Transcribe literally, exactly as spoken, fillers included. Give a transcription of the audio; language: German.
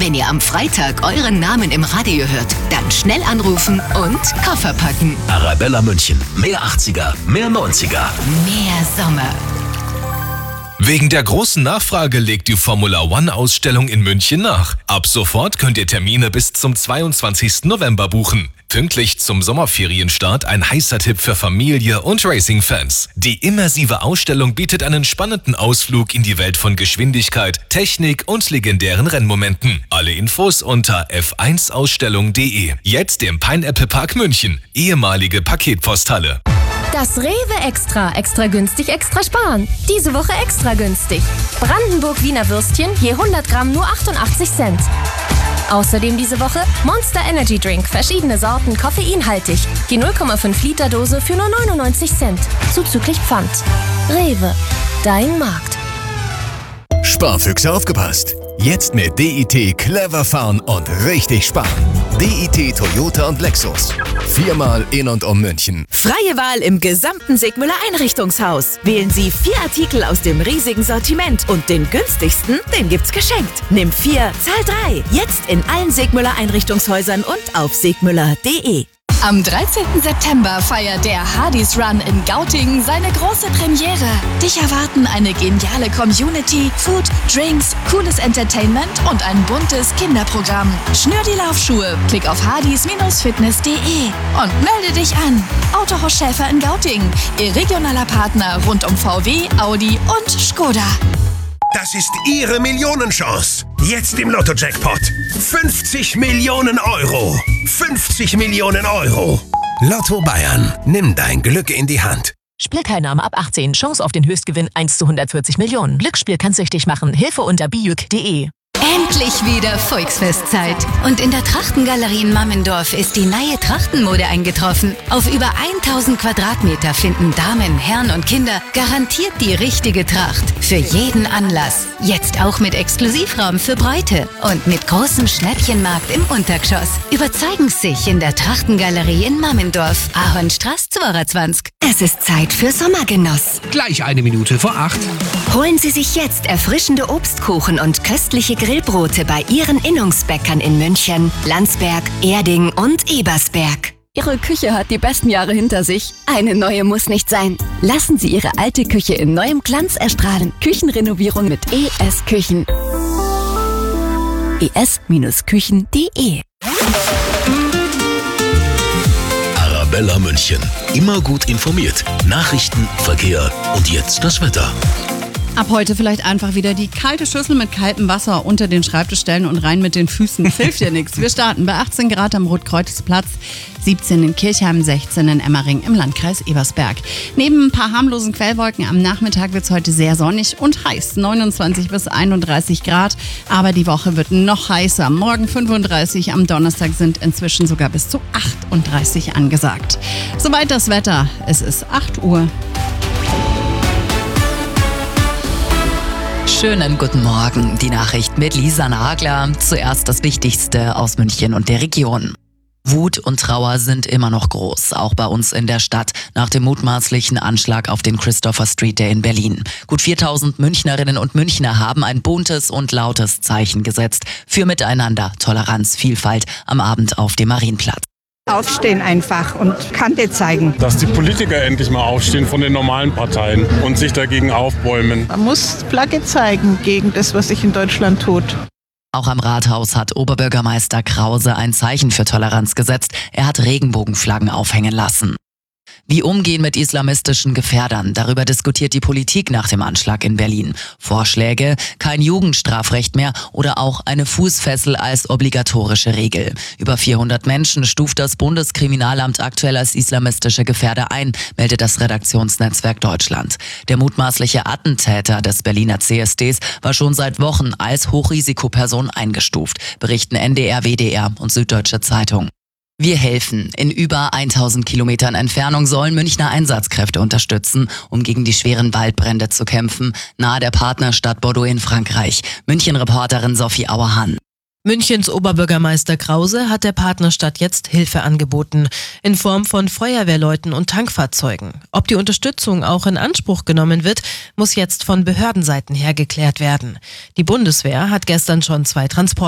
Wenn ihr am Freitag euren Namen im Radio hört, dann schnell anrufen und Koffer packen. Arabella München. Mehr achtziger, mehr neunziger. Mehr Sommer. Wegen der großen Nachfrage legt die Formula One Ausstellung in München nach. Ab sofort könnt ihr Termine bis zum zweiundzwanzigsten November buchen. Pünktlich zum Sommerferienstart ein heißer Tipp für Familie und Racing-Fans. Die immersive Ausstellung bietet einen spannenden Ausflug in die Welt von Geschwindigkeit, Technik und legendären Rennmomenten. Alle Infos unter f eins ausstellung punkt de. Jetzt im Pineapple Park München, ehemalige Paketposthalle. Das Rewe Extra. Extra günstig, extra sparen. Diese Woche extra günstig. Brandenburg Wiener Würstchen, je hundert Gramm nur achtundachtzig Cent. Außerdem diese Woche Monster Energy Drink, verschiedene Sorten, koffeinhaltig. Die null Komma fünf Liter Dose für nur neunundneunzig Cent. Zuzüglich Pfand. Rewe, dein Markt. Sparfüchse aufgepasst. Jetzt mit D I T clever fahren und richtig sparen. D I T Toyota und Lexus. Viermal in und um München. Freie Wahl im gesamten Sigmüller Einrichtungshaus. Wählen Sie vier Artikel aus dem riesigen Sortiment und den günstigsten, den gibt's geschenkt. Nimm vier, zahl drei. Jetzt in allen Sigmüller Einrichtungshäusern und auf sigmüller punkt de. Am dreizehnten September feiert der Hardys Run in Gauting seine große Premiere. Dich erwarten eine geniale Community, Food, Drinks, cooles Entertainment und ein buntes Kinderprogramm. Schnür die Laufschuhe, klick auf hardys fitness punkt de und melde dich an. Autohaus Schäfer in Gauting, Ihr regionaler Partner rund um V W, Audi und Skoda. Das ist Ihre Millionenchance. Jetzt im Lotto-Jackpot. fünfzig Millionen Euro. fünfzig Millionen Euro. Lotto Bayern. Nimm dein Glück in die Hand. Spielteilnahme ab achtzehn. Chance auf den Höchstgewinn eins zu hundertvierzig Millionen. Glücksspiel kann süchtig machen. Hilfe unter bijuk punkt de. Endlich wieder Volksfestzeit. Und in der Trachtengalerie in Mammendorf ist die neue Trachtenmode eingetroffen. Auf über tausend Quadratmeter finden Damen, Herren und Kinder garantiert die richtige Tracht. Für jeden Anlass. Jetzt auch mit Exklusivraum für Bräute. Und mit großem Schnäppchenmarkt im Untergeschoss. Überzeugen Sie sich in der Trachtengalerie in Mammendorf. Ahornstraße zweiundzwanzig. Es ist Zeit für Sommergenuss. Gleich eine Minute vor acht. Holen Sie sich jetzt erfrischende Obstkuchen und köstliche Grillbrote bei Ihren Innungsbäckern in München, Landsberg, Erding und Ebersberg. Ihre Küche hat die besten Jahre hinter sich. Eine neue muss nicht sein. Lassen Sie Ihre alte Küche in neuem Glanz erstrahlen. Küchenrenovierung mit E S Küchen. e s Küchen punkt de. Arabella München. Immer gut informiert. Nachrichten, Verkehr und jetzt das Wetter. Ab heute vielleicht einfach wieder die kalte Schüssel mit kaltem Wasser unter den Schreibtisch stellen und rein mit den Füßen. Hilft ja nichts. Wir starten bei achtzehn Grad am Rotkreuzplatz, siebzehn in Kirchheim, sechzehn in Emmering im Landkreis Ebersberg. Neben ein paar harmlosen Quellwolken am Nachmittag wird es heute sehr sonnig und heiß. neunundzwanzig bis einunddreißig Grad. Aber die Woche wird noch heißer. Morgen fünfunddreißig, am Donnerstag sind inzwischen sogar bis zu achtunddreißig angesagt. Soweit das Wetter. Es ist acht Uhr. Schönen guten Morgen. Die Nachricht mit Lisa Nagler. Zuerst das Wichtigste aus München und der Region. Wut und Trauer sind immer noch groß, auch bei uns in der Stadt, nach dem mutmaßlichen Anschlag auf den Christopher Street Day in Berlin. Gut viertausend Münchnerinnen und Münchner haben ein buntes und lautes Zeichen gesetzt für Miteinander, Toleranz, Vielfalt am Abend auf dem Marienplatz. Aufstehen einfach und Kante zeigen. Dass die Politiker endlich mal aufstehen von den normalen Parteien und sich dagegen aufbäumen. Man muss Flagge zeigen gegen das, was sich in Deutschland tut. Auch am Rathaus hat Oberbürgermeister Krause ein Zeichen für Toleranz gesetzt. Er hat Regenbogenflaggen aufhängen lassen. Wie umgehen mit islamistischen Gefährdern? Darüber diskutiert die Politik nach dem Anschlag in Berlin. Vorschläge: kein Jugendstrafrecht mehr oder auch eine Fußfessel als obligatorische Regel. Über vierhundert Menschen stuft das Bundeskriminalamt aktuell als islamistische Gefährder ein, meldet das Redaktionsnetzwerk Deutschland. Der mutmaßliche Attentäter des Berliner C S Ds war schon seit Wochen als Hochrisikoperson eingestuft, berichten N D R, W D R und Süddeutsche Zeitung. Wir helfen. In über tausend Kilometern Entfernung sollen Münchner Einsatzkräfte unterstützen, um gegen die schweren Waldbrände zu kämpfen, nahe der Partnerstadt Bordeaux in Frankreich. München-Reporterin Sophie Auerhahn. Münchens Oberbürgermeister Krause hat der Partnerstadt jetzt Hilfe angeboten, in Form von Feuerwehrleuten und Tankfahrzeugen. Ob die Unterstützung auch in Anspruch genommen wird, muss jetzt von Behördenseiten her geklärt werden. Die Bundeswehr hat gestern schon zwei Transporter